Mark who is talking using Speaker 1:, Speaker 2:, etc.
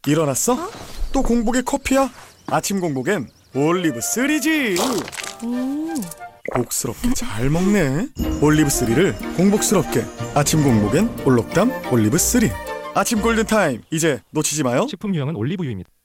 Speaker 1: 일어났어? 또 공복에 커피야? 아침 공복엔 올리브 3지. 복스럽게 잘 먹네. 올리브 3를 공복스럽게. 아침 공복엔 올록담 올리브 3. 아침 골든타임, 이제 놓치지 마요.
Speaker 2: 식품 유형은 올리브유입니다.